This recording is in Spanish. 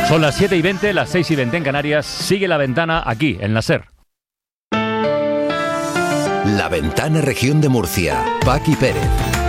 Son las 7:20, las 6:20 en Canarias. Sigue La Ventana aquí, en la SER. La Ventana Región de Murcia. Paqui Pérez.